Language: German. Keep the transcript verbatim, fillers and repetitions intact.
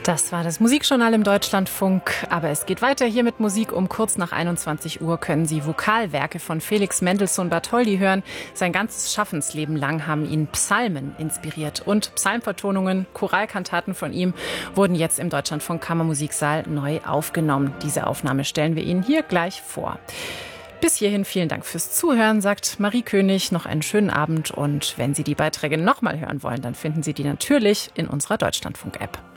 Das war das Musikjournal im Deutschlandfunk. Aber es geht weiter hier mit Musik. Um kurz nach einundzwanzig Uhr können Sie Vokalwerke von Felix Mendelssohn Bartholdy hören. Sein ganzes Schaffensleben lang haben ihn Psalmen inspiriert. Und Psalmvertonungen, Choralkantaten von ihm wurden jetzt im Deutschlandfunk Kammermusiksaal neu aufgenommen. Diese Aufnahme stellen wir Ihnen hier gleich vor. Bis hierhin vielen Dank fürs Zuhören, sagt Marie König. Noch einen schönen Abend. Und wenn Sie die Beiträge nochmal hören wollen, dann finden Sie die natürlich in unserer Deutschlandfunk-App.